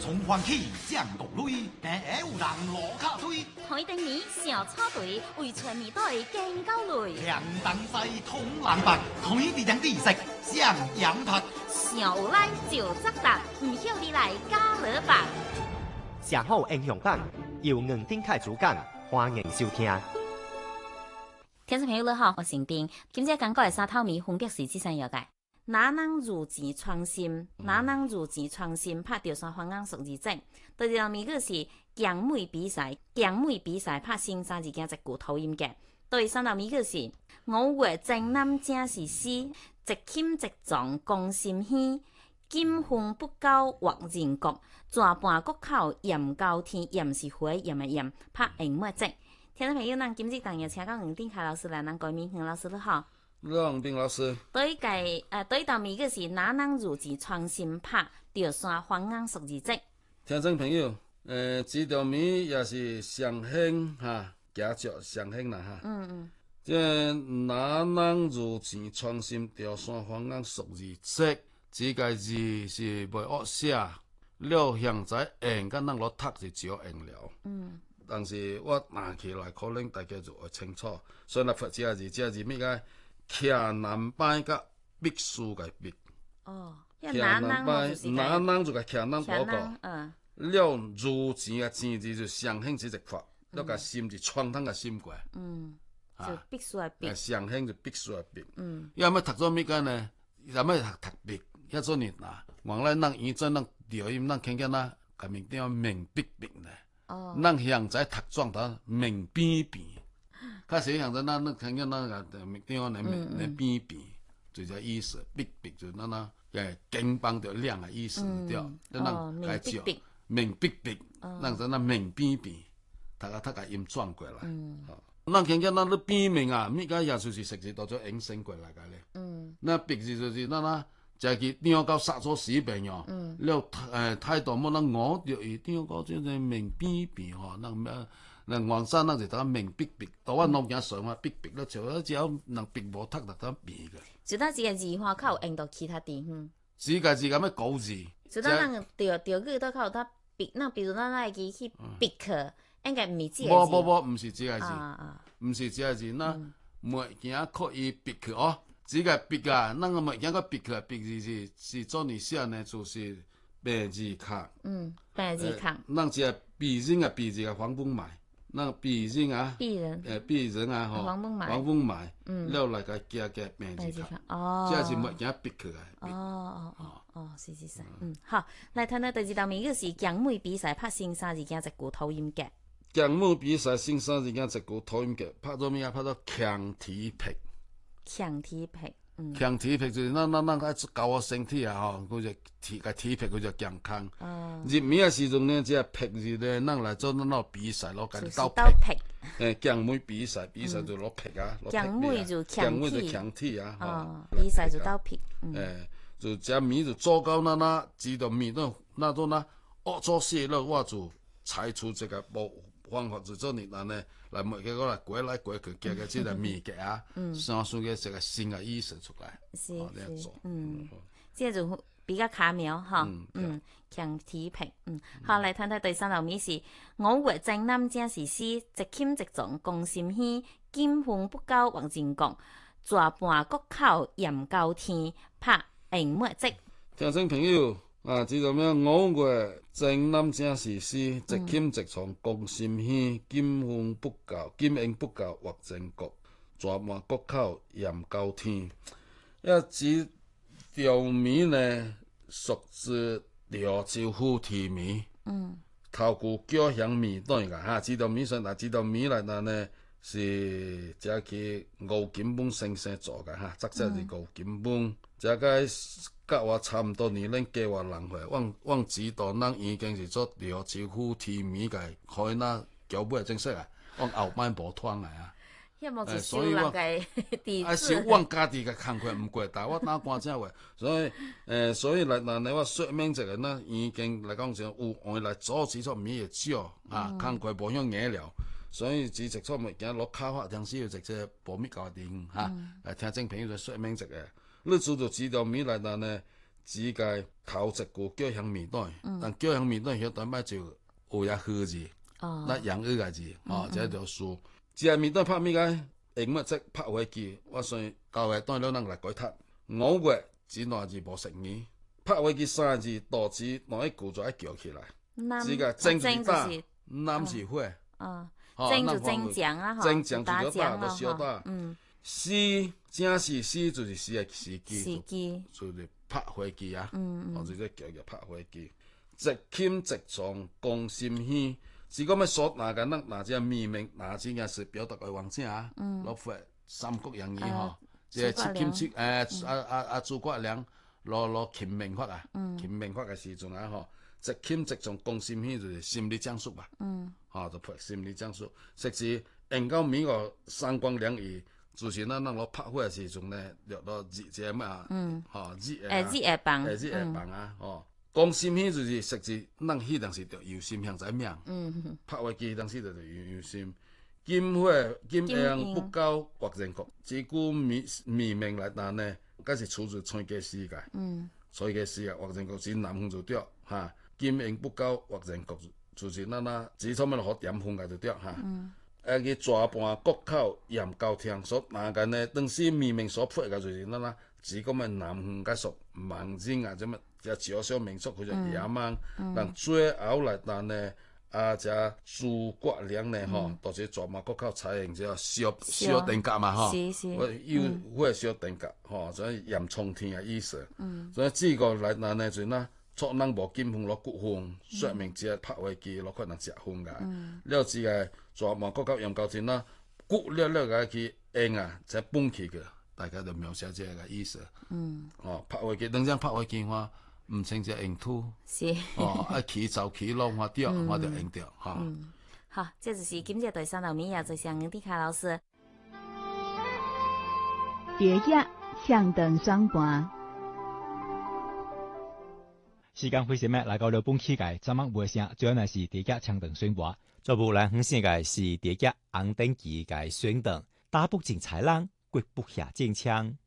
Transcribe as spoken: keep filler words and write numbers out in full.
從環起上獨類，但有人落卡推， 台頂面小草隊為全面隊更高類， 強燈西通藍白，台地上地色上羊拍， 小有來就責答，唔曉你來加勒白。 寫好英雄榜，由吳丁凱主講，歡迎收聽。 聽眾朋友你好，我是丁，今朝講過係沙頭米風格時之上有嘅。哪能如此創新？哪能如此創新？拍掉雙方硬屬字證，對住咪個是強妹比賽，強妹比賽拍先生字件一股討厭嘅。對上頭咪個是我話正南正是詩，一謙一壯共心稀，金風不高或人國，抓半國口鹽高天，鹽是火鹽嘅鹽，拍硬乜跡？聽眾朋友，咱今日當日請到吳丁凱老師來，咱改名吳老師你好。 讓丁老師對計誒對到咪個是哪能如此創新拍條線方硬屬字跡？ 聽眾朋友，誒這條米也是上興哈，家族上興啦哈。嗯嗯。即哪能如此創新條線方硬屬字跡？這個字是袂惡寫，了現在用甲咱落讀是少用了。嗯。但是我拿起來可能大家就會清楚，所以咱發這個字，這個字咩個？徛南擺甲必須個必哦， 徛南擺，哪能就個徛南嗰個， 嗯， 了如錢個錢字就上興只直發，了個心就創通個心過， 嗯，就必須個必， 上興就必須個必， 嗯， 要麼讀咗咩個呢？要麼讀讀必，一做年嗱，原來咱以前咱調音咱聽見啦，個名叫明必必呢，哦，咱現在讀狀到明邊邊。較實現在咱咱聽見咱個地方嚟嚟邊邊，就這意思，逼逼就咱那誒肩膀就亮嘅意思對，咱咱介紹明逼逼，咱在那明邊邊，大家大家音轉過來，咱聽見咱啲邊面啊，咪個也就是實際到咗影升過來個咧，那逼字就是咱那就係點到殺咗死病樣，了誒態度冇咱我就一定要講即係明邊邊嗬，那咩？嗱，黃山咱就打明逼逼，到我農業上啊逼逼咧，就只有能逼無讀就得逼嘅。 就得這個字話，較有用到其他地方。 自家字咁咩古字？ 就得咱調調句都較有得逼，那比如咱那個去逼佢，應該唔係這個字。 冇冇冇，唔是這個字，唔是這個字。那物件可以逼佢哦，這個逼啊，那個物件個逼佢，逼字是是做你寫呢，就是白字卡。嗯， 白字卡。 那只鄙人啊，鄙字嘅黃本埋。那鄙人啊， 鄙人， 誒鄙人啊，吼，黃本埋，嗯，了來個加個名字卡，哦，即係是物件逼佢嘅。 哦哦哦哦，是是是，嗯，好，來睇睇第二道名個是強妹比賽拍先生字件一股討厭嘅。 強妹比賽先生字件一股討厭嘅，拍咗咩啊？拍咗強體魄。 強體魄。 強體魄就是咱咱咱愛搞個身體啊，吼，佢就體個體魄佢就健康。入面嘅時陣呢，即係魄字咧，咱來做咱攞比賽攞緊鬥魄。誒，強妹比賽比賽就攞魄啊， 強妹就強妹就強體啊， 哦，比賽就鬥魄。 誒，就只米就做到那那知道米那那種那惡做事了，我就採取這個步方法，就做你嗱呢。來每個來過來過去，加個這個物件啊，想出個這個新嘅意思出來， 是是，嗯，這就比較巧妙哈，嗯，強體魄，嗯，好嚟睇睇第三道米是，我話正南正是詩，一謙一壯共心稀，金風不高或人國，抓半國口鹽高天，拍硬乜跡。 聽眾朋友。啊，知道咩？我話正南正是詩，一謙一壯共心稀，金風不高，金英不高或正國，抓滿國口鹽高天。一指條米呢，屬之遼州府提米。嗯。透過叫響米對個哈，知道米上嗱，知道米嚟嗱呢是這個吳金峰先生做嘅哈，作者是吳金峰，這個。甲我差唔多年齡，加我人歲，我我知道咱已經是做遼州府提米個，開那腳本正式啊，我後擺無拖來啊。 誒，所以我啊，是我家己個工課唔過，但我打官正話，所以誒，所以嚟嗱，我說明這個呢，已經嚟講就有我來阻止咗米嘅少啊，工課無向硬了，所以只直出物件攞卡法，當時要直接保密搞掂嚇，誒，聽正朋友就說明這個。你做就知道米來嗱呢， 只個頭一句叫香米蛋， 嗯、 但叫香米蛋曉得擺就有呀好字， 哦， 那洋二個字，哦，這條書，只係米蛋拍咩個？英文即拍飛機，我算九月當了人來改讀，五月只兩字無成語，拍飛機三字倒字兩一句就一叫起來，只個正字打，南是火， 哦，正就正將啊，嗬，打將啊，嗬，嗯， 四正是四就是四個時機， 時機就是拍飛機啊， 嗯嗯， 或者即叫叫拍飛機，直輕直撞共心喜。是講咩說哪個那哪隻秘密哪隻嘅是表達嘅王者啊？攞佛三國演義嗬，即係七劍七誒啊啊啊諸葛亮攞攞秦明法啊，秦明法嘅時陣啊嗬，直劍直撞攻心喜就是心理戰術吧，嚇就拍心理戰術。實質應到美國三光兩儀，就是咱咱攞拍火嘅時陣咧，落到熱隻咩啊？嚇熱誒誒熱誒棒， 誒熱誒棒啊，嗬。講心喜就是實際，咱迄當時着有心向在命， 嗯， 拍飛機當時就着有有心。金火金陽不高國人國，自古秘秘名來談呢，嗰是出自崔家世界，嗯，崔家世界國人國是南方就對，哈，金陽不高國人國就是咱那只錯咩落好點風嘅就對，哈，嗯，誒佢抓盤國口嚴高聽所哪間呢？當時秘名所配嘅就是咱那只個咩南方嘅屬盲人啊，怎麼？只少少民俗佢就野蠻，但最後來但呢，啊只諸葛亮呢，吼，都是專門國口採用只小小定格嘛，吼，我有我係小定格，吼，所以嚴衝天嘅意思。所以這個來但呢就那錯人無金風落骨風，說明只拍飛機落可能食風噶。了只個專門國口嚴高天啦，骨了了個去硬啊，才崩起個，大家就描寫這個意思。嗯，哦，拍飛機，等陣拍飛機話。唔清只用土， 是哦，一起就起咯，我掉，我就用掉，哈。 嗯，好，這就是今日第三道題，也就是吳迪凱老師。 蝶仔向燈雙盤， 時間非常咩？來到了本期嘅節目尾聲，最後呢是蝶仔向燈雙盤，做部來五線嘅是蝶仔紅燈記嘅雙燈，打不進豺狼，quyết不下戰槍。